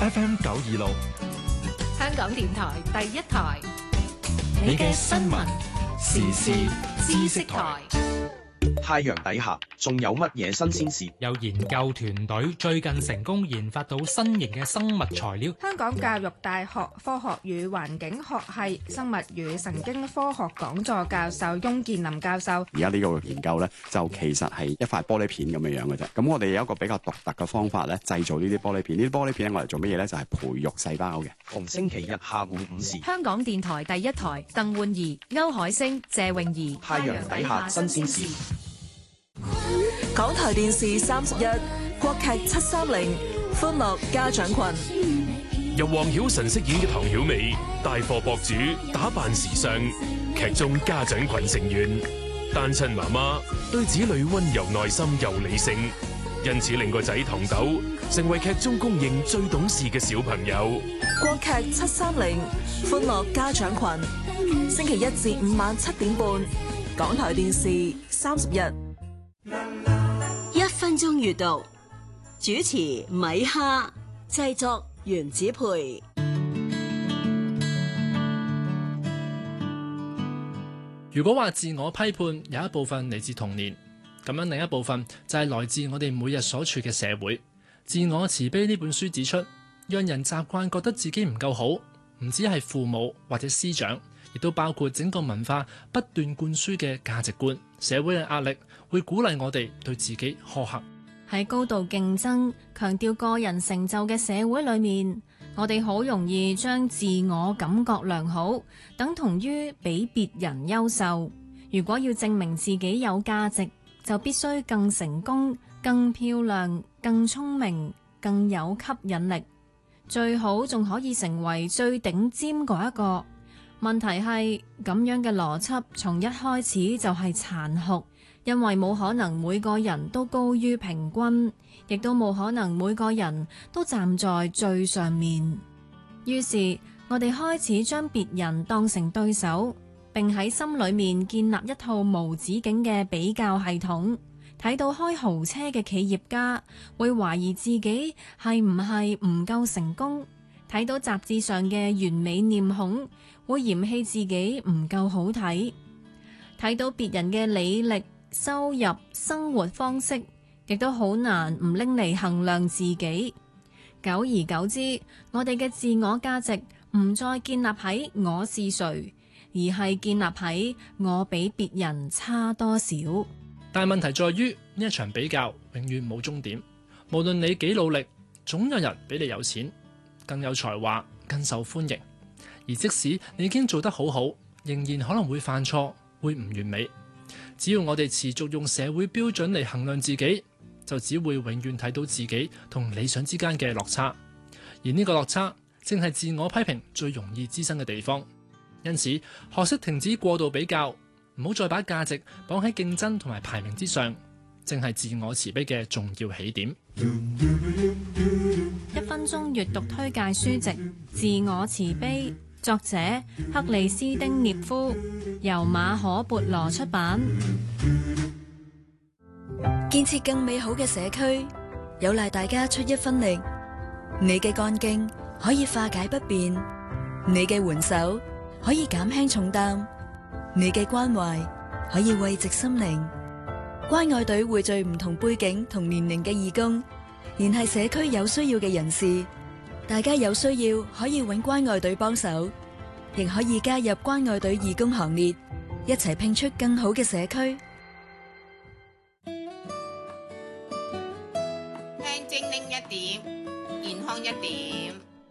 FM 926， 香港電台第一台， 你嘅新聞時事知識台。 太陽底下仲有乜嘢新鮮事？ 有研究團隊最近成功研發到新型嘅生物材料。 香港教育大學科學與環境學系生物與神經科學講座教授翁建林教授， 而家呢個研究咧，就其實係一塊玻璃片咁樣嘅啫。咁我哋有一個比較獨特嘅方法咧，製造呢啲玻璃片。呢啲玻璃片我嚟做乜嘢咧？就係培育細胞嘅。 逢星期日下午5時， 香港電台第一台，鄧煥儀、歐海星、謝穎儀。 太陽底下新鮮事。 港台電視31國劇730歡樂家長群， 由黃曉晨飾演嘅唐曉薇帶貨博主，打扮時尚，劇中家長群成員，單親媽媽對子女溫柔耐心又理性，因此令個仔唐豆成為劇中公認最懂事嘅小朋友。 國劇730歡樂家長群，星期1至5晚7點半，港台電視31。 1分鐘閱讀，主持米哈，製作原子培。 如果話自我批判有一部分嚟自童年，咁樣另一部分就係來自我哋每日所處嘅社會。自我慈悲呢本書指出，讓人習慣覺得自己唔夠好，唔止係父母或者師長，亦都包括整個文化不斷灌輸嘅價值觀。社會嘅壓力會鼓勵我哋對自己苛刻。 喺高度競爭、強調個人成就嘅社會裏面，我哋好容易將自我感覺良好等同於比別人優秀。如果要證明自己有價值，就必須更成功、更漂亮、更聰明、更有吸引力，最好仲可以成為最頂尖嗰一個。問題係咁樣嘅邏輯從一開始就係殘酷，因為冇可能每個人都高於平均，亦都冇可能每個人都站在最上面。於是我哋開始將別人當成對手，並喺心裏面建立一套無止境嘅比較系統。睇到開豪車嘅企業家，會懷疑自己係唔係唔夠成功；睇到雜誌上嘅完美臉孔，會嫌棄自己唔夠好睇；睇到別人嘅履歷、收入、生活方式，亦都好難唔拎嚟衡量自己。久而久之，我哋嘅自我價值唔再建立喺我是誰，而係建立喺我比別人差多少。 但問題在於呢一場比較永遠冇終點，無論你幾努力，總有人比你有錢、更有才華、更受歡迎。而即使你已經做得好好，仍然可能會犯錯，會唔完美。只要我哋持續用社會標準嚟衡量自己，就只會永遠睇到自己同理想之間嘅落差。而呢個落差正係自我批評最容易滋生嘅地方。因此，學識停止過度比較，唔好再把價值綁喺競爭同埋排名之上，正係自我慈悲嘅重要起點。 1分鐘閱讀推介書籍《自我慈悲》，作者克里斯丁涅夫，由馬可孛羅出版。 建設更美好嘅社區，有賴大家出一分力。你嘅幹勁可以化解不便，你嘅援手可以減輕重擔，你嘅關懷可以慰藉心靈。關愛隊匯聚唔同背景同年齡嘅義工，聯繫社區有需要嘅人士。大家有需要可以搵關愛隊幫手，亦可以加入關愛隊義工行列，一齊拼出更好嘅社區。 聽精靈一點，健康一點。